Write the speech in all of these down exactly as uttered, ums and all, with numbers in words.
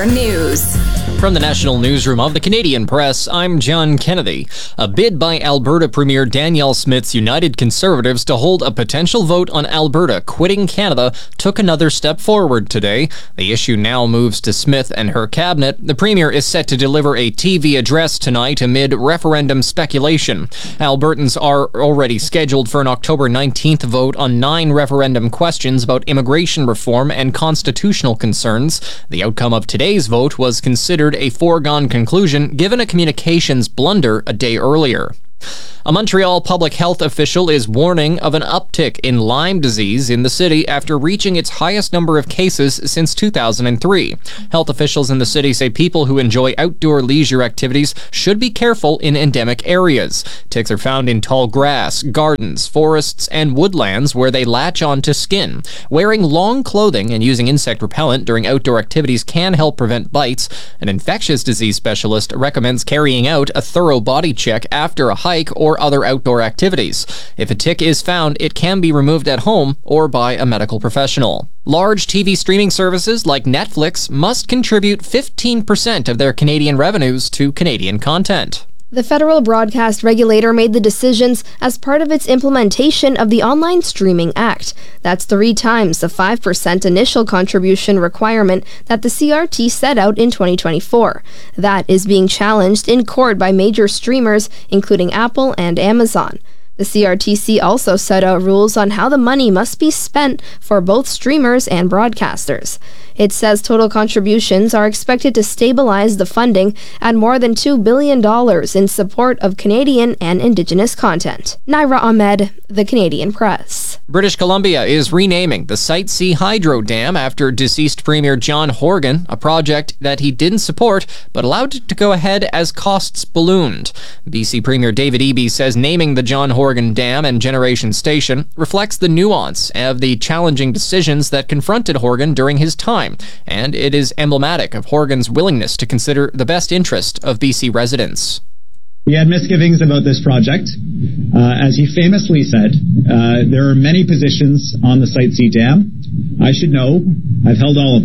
News. From the National Newsroom of the Canadian Press, I'm John Kennedy. A bid by Alberta Premier Danielle Smith's United Conservatives to hold a potential vote on Alberta quitting Canada took another step forward today. The issue now moves to Smith and her cabinet. The Premier is set to deliver a T V address tonight amid referendum speculation. Albertans are already scheduled for an October nineteenth vote on nine referendum questions about immigration reform and constitutional concerns. The outcome of today's vote was considered a foregone conclusion given a communications blunder a day earlier. A Montreal public health official is warning of an uptick in Lyme disease in the city after reaching its highest number of cases since two thousand three. Health officials in the city say people who enjoy outdoor leisure activities should be careful in endemic areas. Ticks are found in tall grass, gardens, forests, and woodlands where they latch onto skin. Wearing long clothing and using insect repellent during outdoor activities can help prevent bites. An infectious disease specialist recommends carrying out a thorough body check after a hike or other outdoor activities. If a tick is found, it can be removed at home or by a medical professional. Large T V streaming services like Netflix must contribute fifteen percent of their Canadian revenues to Canadian content. The federal broadcast regulator made the decisions as part of its implementation of the Online Streaming Act. That's three times the five percent initial contribution requirement that the C R T set out in twenty twenty-four. That is being challenged in court by major streamers, including Apple and Amazon. The C R T C also set out rules on how the money must be spent for both streamers and broadcasters. It says total contributions are expected to stabilize the funding at more than two billion dollars in support of Canadian and Indigenous content. Naira Ahmed, The Canadian Press. British Columbia is renaming the Site C Hydro Dam after deceased Premier John Horgan, a project that he didn't support but allowed to go ahead as costs ballooned. B C Premier David Eby says naming the John Horgan Dam and Generation Station reflects the nuance of the challenging decisions that confronted Horgan during his time, and it is emblematic of Horgan's willingness to consider the best interest of B C residents. We had misgivings about this project. Uh, as he famously said, uh, there are many positions on the Site C Dam. I should know. I've held all of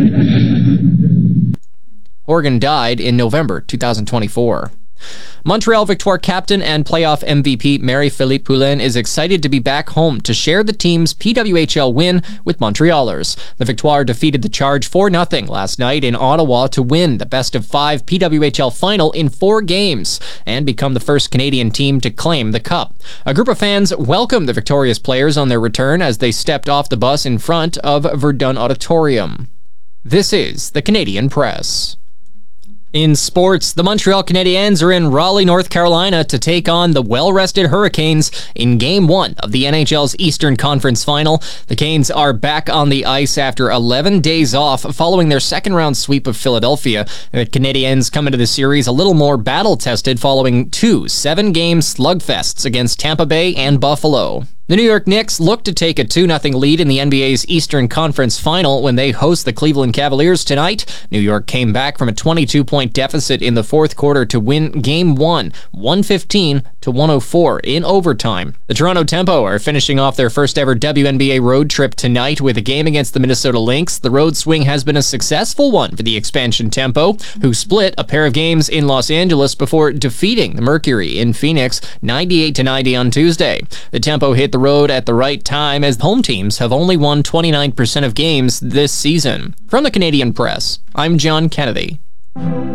them. Horgan died in November two thousand twenty-four. Montreal Victoire captain and playoff M V P Marie-Philippe Poulin is excited to be back home to share the team's P W H L win with Montrealers. The Victoire defeated the Charge four nothing last night in Ottawa to win the best-of-five P W H L final in four games and become the first Canadian team to claim the cup. A group of fans welcomed the victorious players on their return as they stepped off the bus in front of Verdun Auditorium. This is the Canadian Press. In sports, the Montreal Canadiens are in Raleigh, North Carolina to take on the well-rested Hurricanes in Game one of the N H L's Eastern Conference Final. The Canes are back on the ice after eleven days off following their second-round sweep of Philadelphia. The Canadiens come into the series a little more battle-tested following two seven-game slugfests against Tampa Bay and Buffalo. The New York Knicks look to take a two nothing lead in the N B A's Eastern Conference Final when they host the Cleveland Cavaliers tonight. New York came back from a twenty-two point deficit in the fourth quarter to win Game one, one fifteen to one oh four in overtime. The Toronto Tempo are finishing off their first-ever W N B A road trip tonight with a game against the Minnesota Lynx. The road swing has been a successful one for the expansion Tempo, who split a pair of games in Los Angeles before defeating the Mercury in Phoenix ninety-eight to ninety on Tuesday. The Tempo hit the road at the right time as home teams have only won twenty-nine percent of games this season. From the Canadian Press, I'm John Kennedy.